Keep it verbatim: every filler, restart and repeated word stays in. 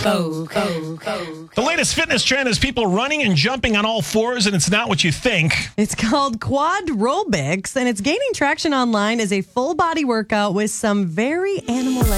Go, go, go. The latest fitness trend is people running and jumping on all fours, and it's not what you think. It's called Quadrobics, and it's gaining traction online as a full body workout with some very animal